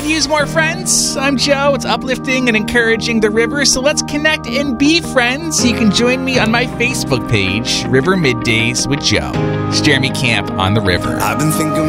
use more friends? I'm Joe. It's uplifting and encouraging the river, so let's connect and be friends. You can join me on my Facebook page, River Middays with Joe. It's Jeremy Camp on the river. I've been thinking